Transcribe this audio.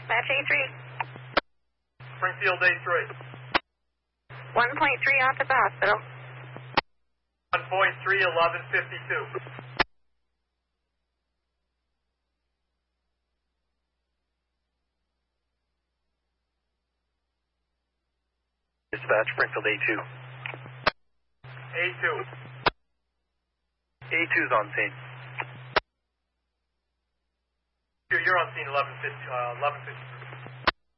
Dispatch A3. Springfield A3. 1.3 off at the hospital. 1.3, 1152. Dispatch, Springfield A2. A2. A2's on scene. You're on scene 1153.